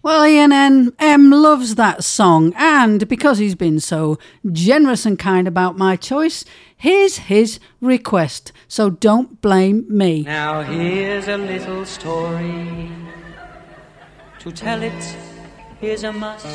Well, Ian M loves that song, and because he's been so generous and kind about my choice, here's his request, so don't blame me. Now here's a little story. To tell it is a must.